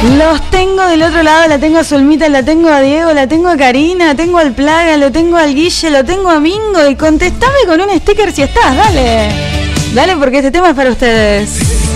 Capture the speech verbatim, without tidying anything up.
Los tengo del otro lado, la tengo a Zulmita, la tengo a Diego, la tengo a Karina, tengo al Plaga, lo tengo al Guille, lo tengo a Mingo y contestame con un sticker si estás, dale. Dale porque este tema es para ustedes.